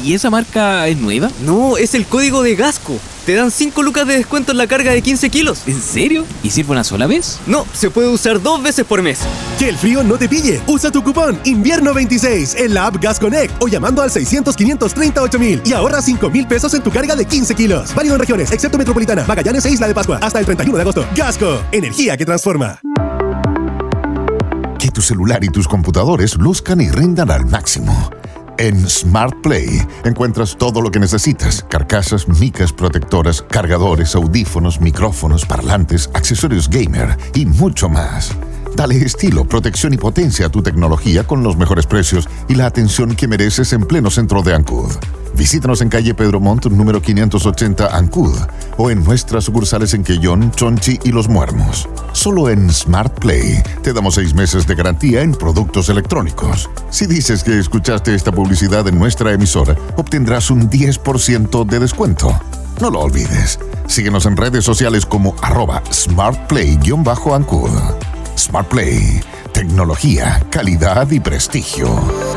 ¿Y esa marca es nueva? No, es el código de Gasco. Te dan 5 lucas de descuento en la carga de 15 kilos. ¿En serio? ¿Y sirve una sola vez? No, se puede usar 2 veces por mes. Que el frío no te pille. Usa tu cupón Invierno 26 en la app Gas Connect o llamando al 600-538-000 y ahorra 5,000 pesos en tu carga de 15 kilos. Válido en regiones, excepto Metropolitana, Magallanes e Isla de Pascua. Hasta el 31 de agosto. Gasco, energía que transforma. Que tu celular y tus computadores luzcan y rindan al máximo. En Smart Play encuentras todo lo que necesitas: carcasas, micas protectoras, cargadores, audífonos, micrófonos, parlantes, accesorios gamer y mucho más. Dale estilo, protección y potencia a tu tecnología con los mejores precios y la atención que mereces en pleno centro de Ancud. Visítanos en calle Pedro Montt, número 580, Ancud, o en nuestras sucursales en Quellón, Chonchi y Los Muermos. Solo en Smart Play te damos 6 meses de garantía en productos electrónicos. Si dices que escuchaste esta publicidad en nuestra emisora, obtendrás un 10% de descuento. No lo olvides. Síguenos en redes sociales como @smartplay_Ancud. Smart Play. Tecnología, calidad y prestigio.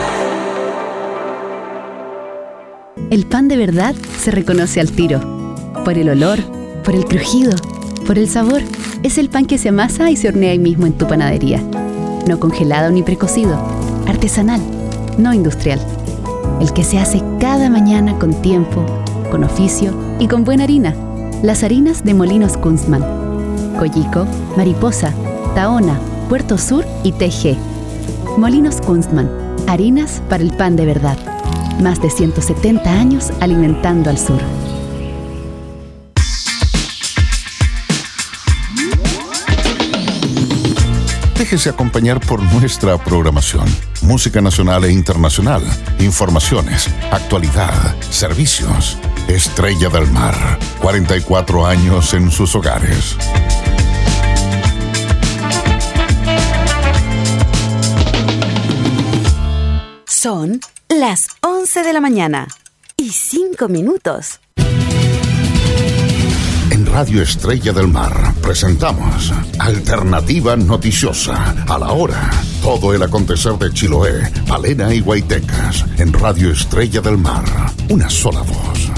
El pan de verdad se reconoce al tiro. Por el olor, por el crujido, por el sabor. Es el pan que se amasa y se hornea ahí mismo en tu panadería. No congelado ni precocido. Artesanal, no industrial. El que se hace cada mañana con tiempo, con oficio y con buena harina. Las harinas de Molinos Kunstmann. Coyico, Mariposa, Tahona, Puerto Sur y TG. Molinos Kunstmann. Harinas para el pan de verdad. Más de 170 años alimentando al sur. Déjese acompañar por nuestra programación. Música nacional e internacional, informaciones, actualidad, servicios. Estrella del Mar, 44 años en sus hogares. Son las 11 de la mañana y 5 minutos. En Radio Estrella del Mar presentamos Alternativa Noticiosa. A la hora, todo el acontecer de Chiloé, Palena y Guaitecas. En Radio Estrella del Mar, una sola voz.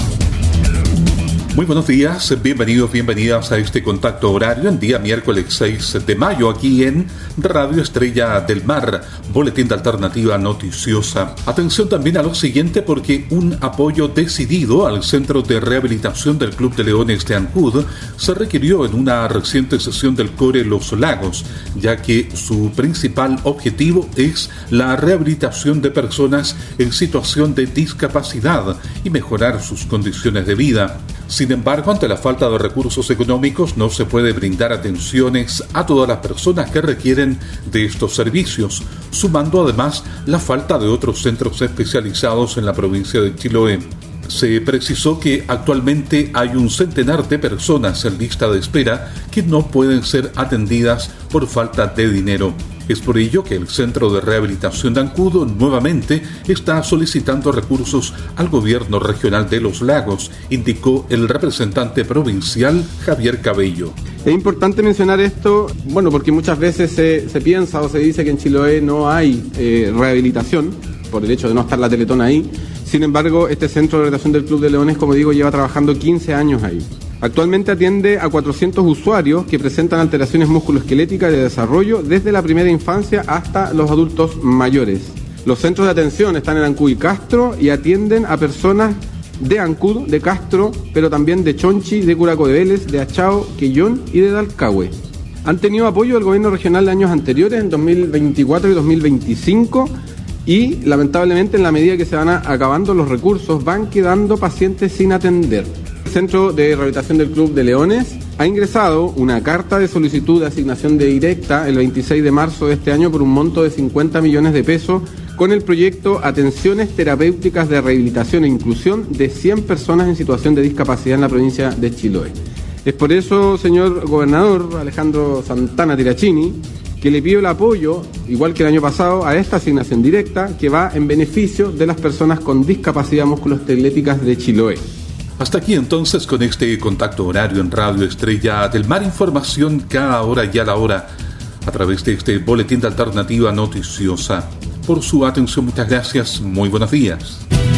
Muy buenos días, bienvenidos, bienvenidas a este contacto horario en día miércoles 6 de mayo aquí en Radio Estrella del Mar, boletín de alternativa noticiosa. Atención también a lo siguiente porque un apoyo decidido al Centro de Rehabilitación del Club de Leones de Ancud se requirió en una reciente sesión del CORE Los Lagos, ya que su principal objetivo es la rehabilitación de personas en situación de discapacidad y mejorar sus condiciones de vida. Sin embargo, ante la falta de recursos económicos, no se puede brindar atenciones a todas las personas que requieren de estos servicios, sumando además la falta de otros centros especializados en la provincia de Chiloé. Se precisó que actualmente hay un centenar de personas en lista de espera que no pueden ser atendidas por falta de dinero. Es por ello que el Centro de Rehabilitación de Ancud nuevamente está solicitando recursos al gobierno regional de Los Lagos, indicó el representante provincial Javier Cabello. Es importante mencionar esto, porque muchas veces se piensa o se dice que en Chiloé no hay rehabilitación, por el hecho de no estar la Teletón ahí. Sin embargo, este Centro de Rehabilitación del Club de Leones, como digo, lleva trabajando 15 años ahí. Actualmente atiende a 400 usuarios que presentan alteraciones musculoesqueléticas de desarrollo desde la primera infancia hasta los adultos mayores. Los centros de atención están en Ancud y Castro y atienden a personas de Ancud, de Castro, pero también de Chonchi, de Curacao de Vélez, de Achao, Quellón y de Dalcahue. Han tenido apoyo del gobierno regional de años anteriores, en 2024 y 2025, y lamentablemente en la medida que se van acabando los recursos van quedando pacientes sin atender. El Centro de Rehabilitación del Club de Leones ha ingresado una carta de solicitud de asignación de directa el 26 de marzo de este año por un monto de 50 millones de pesos con el proyecto Atenciones Terapéuticas de Rehabilitación e Inclusión de 100 personas en situación de discapacidad en la provincia de Chiloé. Es por eso, señor gobernador Alejandro Santana Tirachini, que le pido el apoyo, igual que el año pasado, a esta asignación directa que va en beneficio de las personas con discapacidad musculoesqueléticas de Chiloé. Hasta aquí entonces con este contacto horario en Radio Estrella del Mar. Información cada hora y a la hora a través de este boletín de alternativa noticiosa. Por su atención, muchas gracias. Muy buenos días.